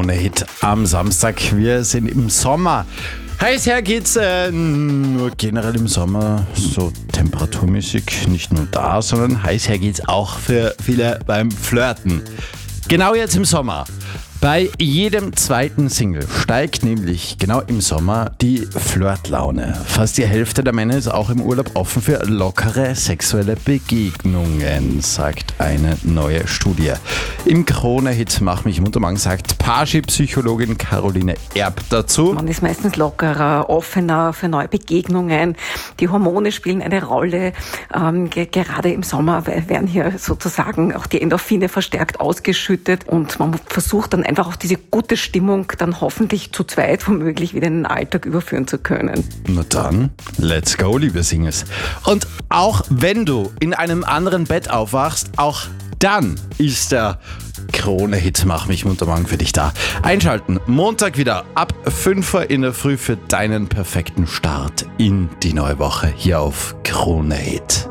Krone-Hit am Samstag. Wir sind im Sommer. Heiß her geht's nur generell im Sommer, so temperaturmäßig, nicht nur da, sondern heiß her geht's auch für viele beim Flirten. Genau jetzt im Sommer. Bei jedem zweiten Single steigt nämlich genau im Sommer die Flirtlaune. Fast die Hälfte der Männer ist auch im Urlaub offen für lockere sexuelle Begegnungen, sagt eine neue Studie. Im Krone-Hit Mach mich munter Mann sagt Party-Psychologin Caroline Erb dazu. Man ist meistens lockerer, offener für neue Begegnungen. Die Hormone spielen eine Rolle. Gerade im Sommer werden hier sozusagen auch die Endorphine verstärkt ausgeschüttet und man versucht dann einfach auch diese gute Stimmung dann hoffentlich zu zweit womöglich wieder in den Alltag überführen zu können. Na dann, let's go, liebe Singles. Und auch wenn du in einem anderen Bett aufwachst, auch dann ist der Krone-Hit Mach mich munter Mann für dich da. Einschalten, Montag wieder ab 5 Uhr in der Früh für deinen perfekten Start in die neue Woche hier auf Krone-Hit.